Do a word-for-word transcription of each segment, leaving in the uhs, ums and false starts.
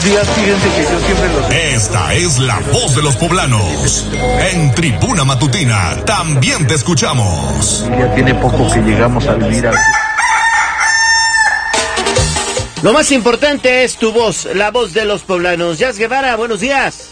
días, fíjense que yo siempre los... Esta es la voz de los poblanos. En Tribuna Matutina también te escuchamos. Ya tiene poco que llegamos a vivir aquí. Lo más importante es tu voz, la voz de los poblanos. Jazz Guevara, buenos días.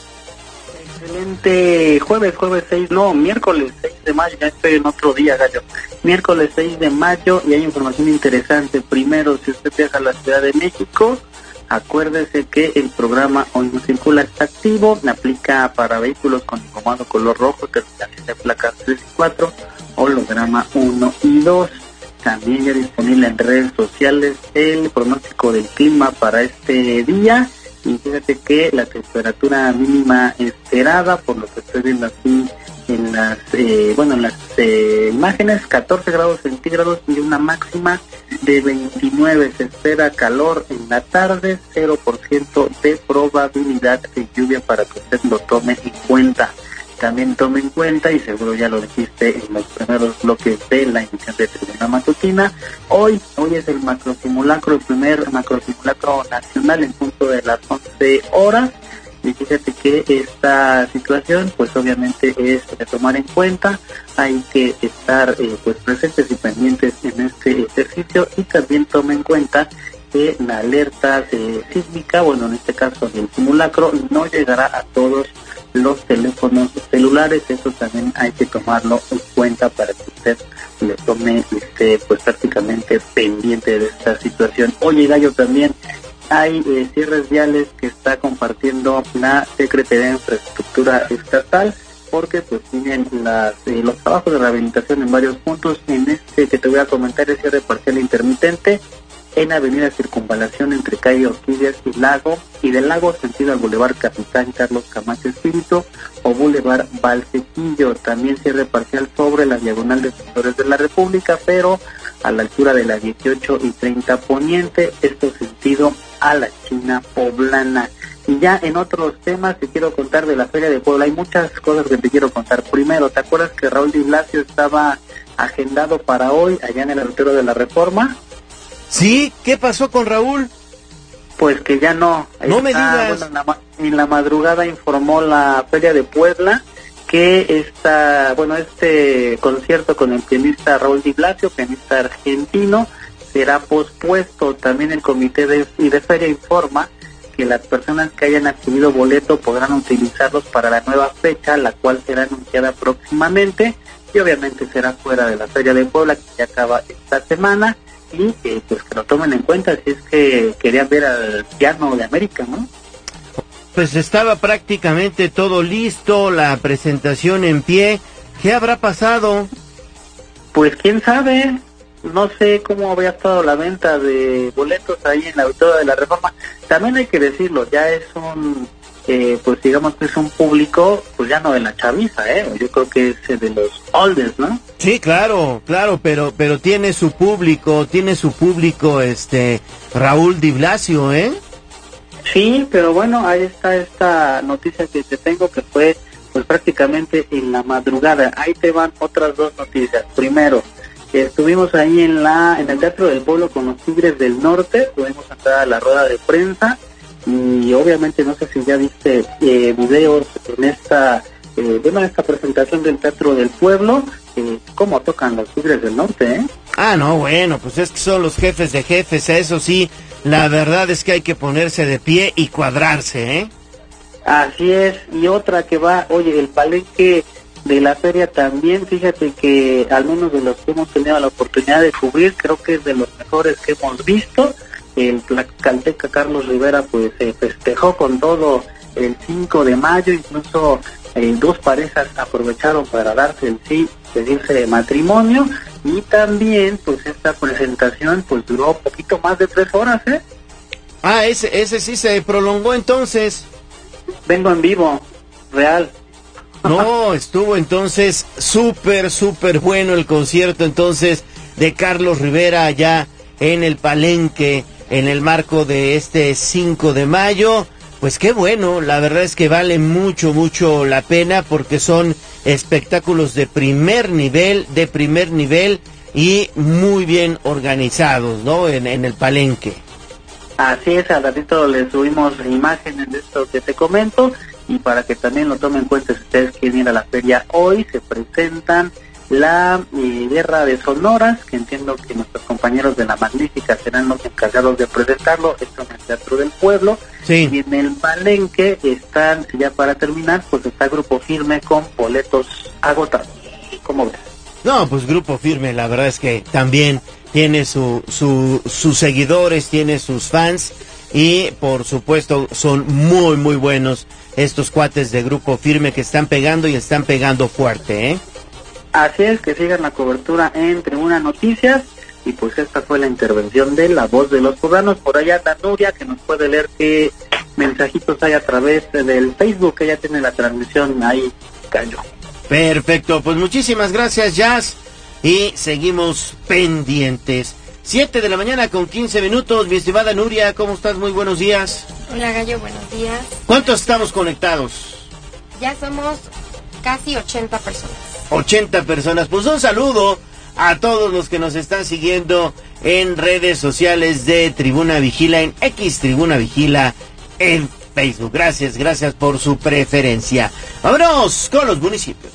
Excelente jueves, jueves seis, no, miércoles seis de mayo, ya estoy en otro día, gallo. Miércoles seis de mayo y hay información interesante. Primero, si usted viaja a la Ciudad de México, acuérdese que el programa Hoy No Circula está activo, aplica para vehículos con el comando color rojo, terminación de placas tres y cuatro, holograma uno y dos. También ya disponible en redes sociales el pronóstico del clima para este día. Y fíjate que la temperatura mínima esperada, por lo que estoy viendo aquí en las eh, bueno en las eh, imágenes, catorce grados centígrados y una máxima de veintinueve. Se espera calor en la tarde, cero por ciento de probabilidad de lluvia para que usted lo tome en cuenta. También tome en cuenta, y seguro ya lo dijiste en los primeros bloques de la emisión de Tribuna Matutina, hoy hoy es el macrosimulacro, el primer macrosimulacro nacional en punto de las once horas, y fíjate que esta situación pues obviamente es de tomar en cuenta, hay que estar eh, pues presentes y pendientes en este ejercicio, y también tome en cuenta que la alerta eh, sísmica, bueno en este caso del simulacro, no llegará a todos los teléfonos celulares. Eso también hay que tomarlo en cuenta para que usted le tome este pues prácticamente pendiente de esta situación. Oye, gallo, también hay eh, cierres viales que está compartiendo la Secretaría de Infraestructura Estatal, porque pues tienen las, eh, los trabajos de rehabilitación en varios puntos. En este que te voy a comentar es cierre parcial intermitente en Avenida Circunvalación entre calle Orquídeas y Lago, y del Lago sentido al Boulevard Capitán Carlos Camacho Espíritu o Boulevard Valsequillo. También cierre parcial sobre la diagonal de Sectores de la República, pero a la altura de la dieciocho y treinta Poniente, esto sentido a la China Poblana. Y ya en otros temas te quiero contar de la Feria de Puebla. Hay muchas cosas que te quiero contar. Primero, ¿te acuerdas que Raúl Di Blasio estaba agendado para hoy allá en el Auditorio de la Reforma? Sí, ¿qué pasó con Raúl? Pues que ya no. No está, me digas. Bueno, en, la, en la madrugada informó la Feria de Puebla que esta, bueno, este concierto con el pianista Raúl Di Blasio, pianista argentino, será pospuesto. También el comité de, y de feria informa que las personas que hayan adquirido boleto podrán utilizarlos para la nueva fecha, la cual será anunciada próximamente, y obviamente será fuera de la Feria de Puebla, que ya acaba esta semana. Y eh, pues que lo tomen en cuenta si es que querían ver al piano de América, ¿no? Pues estaba prácticamente todo listo, la presentación en pie. ¿Qué habrá pasado? Pues quién sabe, no sé cómo habría estado la venta de boletos ahí en la Auditorio de la Reforma. También hay que decirlo, ya es un, eh, pues digamos que es un público, pues ya no de la chaviza, ¿eh? Yo creo que es de los oldes, ¿no? Sí, claro, claro, pero pero tiene su público, tiene su público, este, Raúl Di Blasio, ¿eh? Sí, pero bueno, ahí está esta noticia que te tengo, que fue pues prácticamente en la madrugada. Ahí te van otras dos noticias. Primero, estuvimos ahí en la en el Teatro del Pueblo con los Tigres del Norte, pudimos entrar a la rueda de prensa, y obviamente no sé si ya viste eh, videos en esta eh, bueno, esta presentación del Teatro del Pueblo, eh, cómo tocan los Tigres del Norte, ¿eh? Ah, no, bueno, pues es que son los jefes de jefes, eso sí, la verdad es que hay que ponerse de pie y cuadrarse, ¿eh? Así es. Y otra que va, oye, el palenque de la feria también, fíjate que al menos de los que hemos tenido la oportunidad de cubrir, creo que es de los mejores que hemos visto. El tlaxcalteca Carlos Rivera pues se eh, festejó con todo el cinco de mayo, incluso eh, dos parejas aprovecharon para darse el sí, pedirse de matrimonio, y también pues esta presentación pues duró un poquito más de tres horas, ¿eh? Ah, ese, ese sí se prolongó entonces. Vengo en vivo, real. No, estuvo entonces súper, súper bueno el concierto entonces de Carlos Rivera allá en el Palenque, en el marco de este cinco de mayo. Pues qué bueno, la verdad es que vale mucho, mucho la pena porque son espectáculos de primer nivel, de primer nivel y muy bien organizados, ¿no? En, en el Palenque. Así es, al ratito les subimos imágenes de esto que te comento y para que también lo tomen en cuenta si ustedes quieren ir a la feria hoy, se presentan la eh, Guerra de Sonoras, que entiendo que nuestros compañeros de La Magnífica serán los encargados de presentarlo, esto en el Teatro del Pueblo. Sí. Y en el Palenque están, ya para terminar, pues está Grupo Firme con boletos agotados. ¿Cómo ves? No, pues Grupo Firme, la verdad es que también tiene su, su, sus seguidores, tiene sus fans y por supuesto son muy muy buenos estos cuates de Grupo Firme que están pegando y están pegando fuerte, ¿eh? Así es, que sigan la cobertura en Tribuna Noticias y pues esta fue la intervención de La Voz de los Poblanos. Por allá está Nuria, que nos puede leer qué mensajitos hay a través del Facebook, que ella tiene la transmisión ahí, Cayo. Perfecto, pues muchísimas gracias, Jazz, y seguimos pendientes. Siete de la mañana con quince minutos, mi estimada Nuria, ¿cómo estás? Muy buenos días. Hola, Gallo, buenos días. ¿Cuántos estamos conectados? Ya somos casi ochenta personas. ochenta personas, pues un saludo a todos los que nos están siguiendo en redes sociales de Tribuna Vigila, en X Tribuna Vigila, en Facebook. Gracias, gracias por su preferencia. Vámonos con los municipios.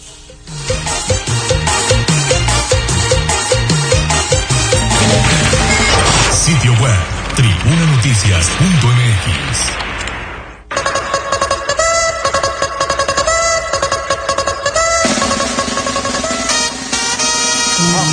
Sitio web tribuna noticias punto m x.